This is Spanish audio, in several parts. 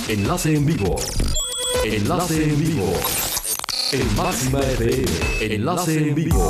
Enlace en vivo. Enlace en vivo. En Máxima FM. Enlace en vivo.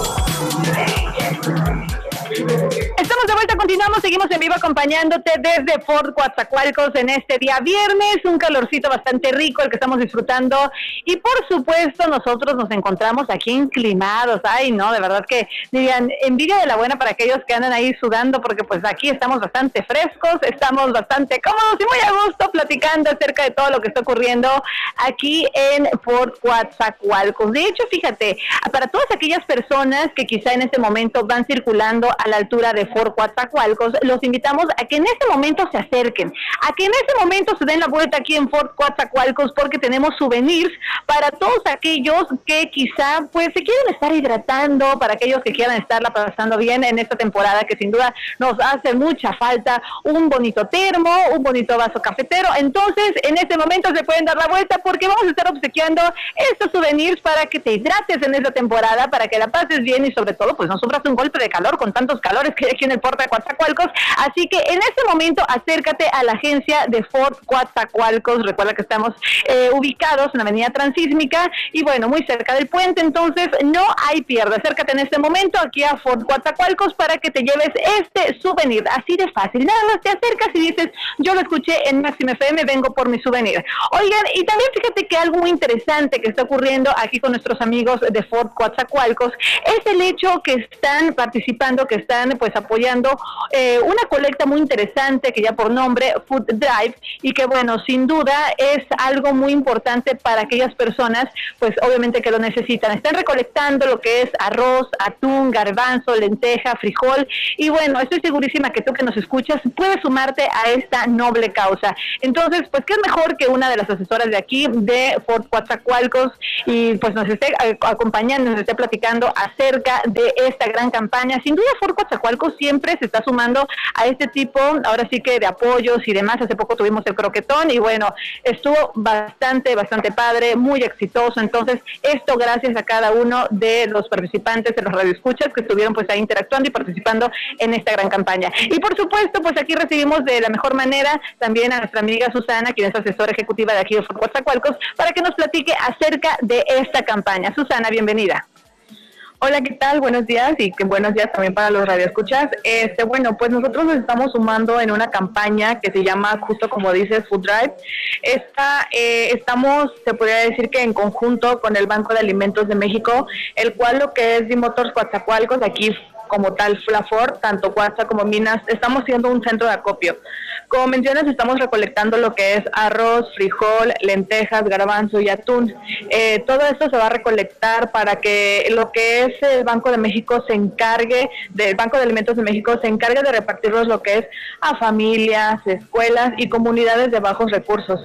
Estamos de vuelta, continuamos, seguimos en vivo acompañándote desde Fort Coatzacoalcos en este día viernes, un calorcito bastante rico el que estamos disfrutando y por supuesto nosotros nos encontramos aquí inclinados, ay no, de verdad que dirían envidia de la buena para aquellos que andan ahí sudando porque pues aquí estamos bastante frescos, estamos bastante cómodos y muy a gusto platicando acerca de todo lo que está ocurriendo aquí en Fort Coatzacoalcos. De hecho, fíjate, para todas aquellas personas que quizá en este momento van circulando a la altura de Fort Coatzacoalcos, los invitamos a que en este momento se acerquen, a que en este momento se den la vuelta aquí en Fort Coatzacoalcos porque tenemos souvenirs para todos aquellos que quizá pues se quieren estar hidratando, para aquellos que quieran estarla pasando bien en esta temporada que sin duda nos hace mucha falta un bonito termo, un bonito vaso cafetero. Entonces en este momento se pueden dar la vuelta porque vamos a estar obsequiando estos souvenirs para que te hidrates en esta temporada, para que la pases bien y sobre todo pues no sufras un golpe de calor con tantos calores que hay aquí en el puerto de Coatzacoalcos. Así que en este momento acércate a la agencia de Fort Coatzacoalcos. Recuerda que estamos ubicados en la avenida Transísmica y bueno, muy cerca del puente, entonces no hay pierde. Acércate en este momento aquí a Fort Coatzacoalcos para que te lleves este souvenir, así de fácil. Nada más te acercas y dices, yo lo escuché en Máxima FM, vengo por mi souvenir. Oigan, y también fíjate que algo muy interesante que está ocurriendo aquí con nuestros amigos de Fort Coatzacoalcos es el hecho que están participando, que están pues apoyando una colecta muy interesante que ya por nombre Food Drive y que bueno, sin duda es algo muy importante para aquellas personas pues obviamente que lo necesitan. Están recolectando lo que es arroz, atún, garbanzo, lenteja, frijol y bueno, estoy segurísima que tú que nos escuchas puedes sumarte a esta noble causa. Entonces pues qué es mejor que una de las asesoras de aquí de Fort Coatzacoalcos y pues nos esté acompañando, nos esté platicando acerca de esta gran campaña. Sin duda Fort Coatzacoalcos siempre se está sumando a este tipo, ahora sí que de apoyos y demás. Hace poco tuvimos el croquetón y bueno, estuvo bastante padre, muy exitoso. Entonces, esto gracias a cada uno de los participantes, de los radioescuchas que estuvieron pues ahí interactuando y participando en esta gran campaña. Y por supuesto, pues aquí recibimos de la mejor manera también a nuestra amiga Susana, quien es asesora ejecutiva de aquí de Fort Coatzacoalcos, para que nos platique acerca de esta campaña. Susana, bienvenida. Hola, ¿qué tal? Buenos días y que buenos días también para los radioescuchas. Bueno, pues nosotros nos estamos sumando en una campaña que se llama, justo como dices, Food Drive. Estamos, se podría decir que en conjunto con el Banco de Alimentos de México, el cual lo que es Dimotors Coatzacoalcos, aquí como tal Flafor, tanto Coatza como Minas, estamos siendo un centro de acopio. Como mencionas, estamos recolectando lo que es arroz, frijol, lentejas, garbanzo y atún. Todo esto se va a recolectar para que lo que es el Banco de México se encargue, del Banco de Alimentos de México se encargue de repartirlos lo que es a familias, escuelas y comunidades de bajos recursos.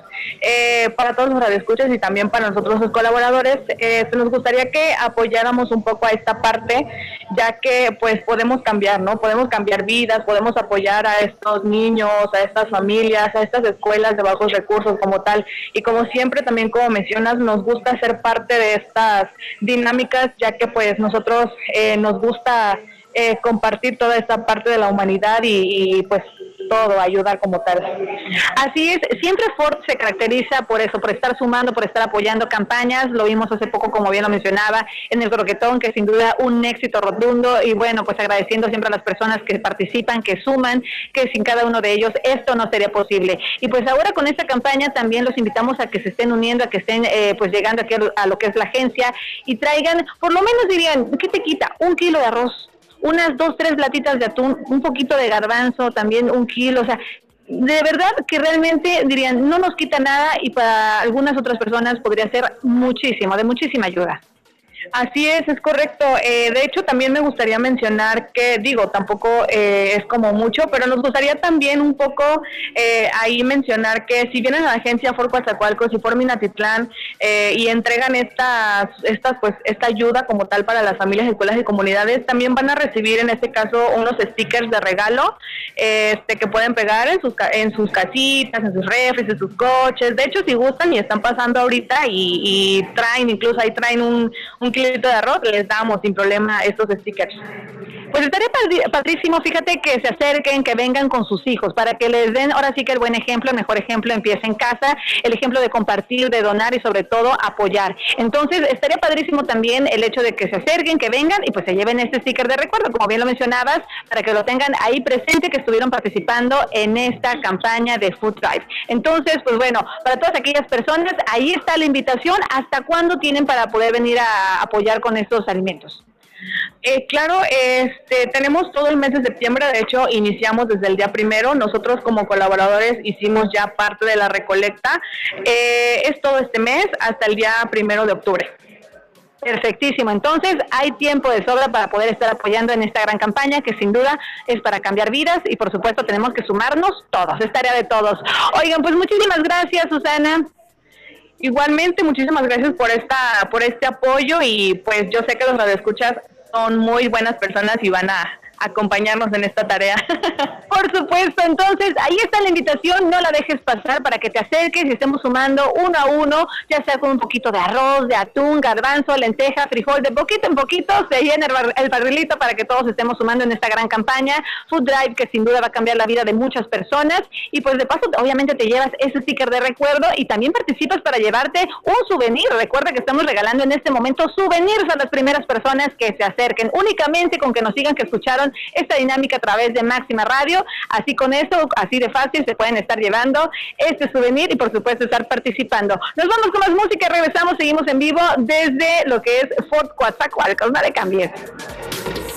Para todos los radioescuchas y también para nosotros los colaboradores, nos gustaría que apoyáramos un poco a esta parte, ya que pues podemos cambiar, ¿no? Podemos cambiar vidas, podemos apoyar a estos niños, a estas familias, a estas escuelas de bajos recursos como tal. Y como siempre, también como mencionas, nos gusta ser parte de estas dinámicas, ya que pues nosotros nos gusta compartir toda esta parte de la humanidad y pues todo, ayudar como tal. Así es, siempre Ford se caracteriza por eso, por estar sumando, por estar apoyando campañas. Lo vimos hace poco, como bien lo mencionaba, en el croquetón, que sin duda un éxito rotundo y bueno, pues agradeciendo siempre a las personas que participan, que suman, que sin cada uno de ellos esto no sería posible. Y pues ahora con esta campaña también los invitamos a que se estén uniendo, a que estén pues llegando aquí a lo que es la agencia y traigan, por lo menos dirían, ¿qué te quita? 1 kilo de arroz, unas 2, 3 latitas de atún, un poquito de garbanzo, también 1 kilo, o sea, de verdad que realmente dirían, no nos quita nada y para algunas otras personas podría ser muchísimo, de muchísima ayuda. Así es correcto. De hecho, también me gustaría mencionar que, digo, tampoco es como mucho, pero nos gustaría también un poco ahí mencionar que si vienen a la agencia Fort Coatzacoalcos y Fort Minatitlán y entregan esta ayuda como tal para las familias, escuelas y comunidades, también van a recibir en este caso unos stickers de regalo que pueden pegar en sus casitas, en sus refris, en sus coches. De hecho, si gustan y están pasando ahorita y traen, incluso ahí traen un kilito de arroz, les damos sin problema estos stickers. Pues estaría padrísimo, fíjate, que se acerquen, que vengan con sus hijos, para que les den, ahora sí que el buen ejemplo, el mejor ejemplo empieza en casa, el ejemplo de compartir, de donar y sobre todo apoyar. Entonces, estaría padrísimo también el hecho de que se acerquen, que vengan y pues se lleven este sticker de recuerdo, como bien lo mencionabas, para que lo tengan ahí presente, que estuvieron participando en esta campaña de Food Drive. Entonces, pues bueno, para todas aquellas personas, ahí está la invitación. ¿Hasta cuándo tienen para poder venir a apoyar con estos alimentos? Claro, tenemos todo el mes de septiembre. De hecho, iniciamos desde el día 1. Nosotros como colaboradores hicimos ya parte de la recolecta. Es todo este mes hasta el día 1 de octubre. Perfectísimo, entonces hay tiempo de sobra para poder estar apoyando en esta gran campaña que sin duda es para cambiar vidas y por supuesto tenemos que sumarnos todos, es tarea de todos. Oigan, pues muchísimas gracias, Susana. Igualmente, muchísimas gracias por este apoyo y pues yo sé que los radioescuchas son muy buenas personas y van a acompañarnos en esta tarea. Por supuesto, entonces ahí está la invitación, no la dejes pasar para que te acerques y estemos sumando uno a uno, ya sea con un poquito de arroz, de atún, garbanzo, lenteja, frijol, de poquito en poquito se llena el barrilito para que todos estemos sumando en esta gran campaña, Food Drive, que sin duda va a cambiar la vida de muchas personas y pues de paso obviamente te llevas ese sticker de recuerdo y también participas para llevarte un souvenir. Recuerda que estamos regalando en este momento souvenirs a las primeras personas que se acerquen, únicamente con que nos digan que escucharon esta dinámica a través de Máxima Radio, así con eso, así de fácil se pueden estar llevando este souvenir y por supuesto estar participando. Nos vamos con más música, regresamos, seguimos en vivo desde lo que es Fort Coatzacoalcos, no le cambies.